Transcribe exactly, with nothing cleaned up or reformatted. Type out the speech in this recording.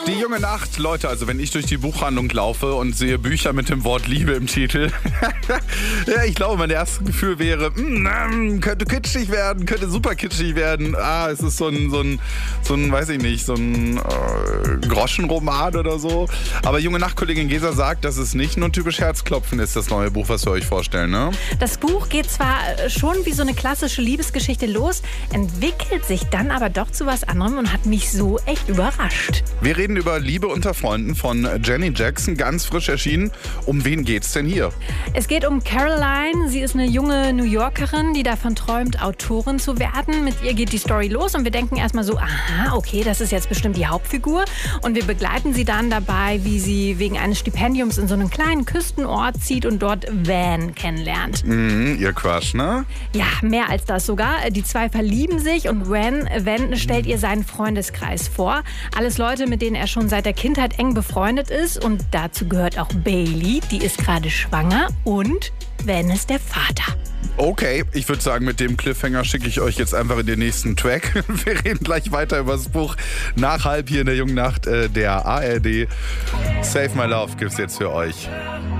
Die junge Nacht, Leute, also wenn ich durch die Buchhandlung laufe und sehe Bücher mit dem Wort Liebe im Titel, ja, ich glaube, mein erstes Gefühl wäre, mm, könnte kitschig werden, könnte super kitschig werden. Ah, es ist so ein, so ein, so ein weiß ich nicht, so ein äh, Groschenroman oder so. Aber junge Nacht-Kollegin Gesa sagt, dass es nicht nur typisch Herzklopfen ist, das neue Buch, was wir euch vorstellen, ne? Das Buch geht zwar schon wie so eine klassische Liebesgeschichte los, entwickelt sich dann aber doch zu was anderem und hat mich so echt überrascht. Wir reden über Liebe unter Freunden von Jenny Jackson, ganz frisch erschienen. Um wen geht's denn hier? Es geht um Caroline. Sie ist eine junge New Yorkerin, die davon träumt, Autorin zu werden. Mit ihr geht die Story los und wir denken erstmal so, aha, okay, das ist jetzt bestimmt die Hauptfigur. Und wir begleiten sie dann dabei, wie sie wegen eines Stipendiums in so einen kleinen Küstenort zieht und dort Van kennenlernt. Mhm, ihr Crush, ne? Ja, mehr als das sogar. Die zwei verlieben sich und Van, Van stellt ihr seinen Freundeskreis vor. Alles Leute, mit denen er schon seit der Kindheit eng befreundet ist. Und dazu gehört auch Bailey, die ist gerade schwanger. Und Van ist der Vater. Okay, ich würde sagen, mit dem Cliffhanger schicke ich euch jetzt einfach in den nächsten Track. Wir reden gleich weiter über das Buch nach halb hier in der jungen Nacht äh, der A R D. Save My Love gibt's jetzt für euch.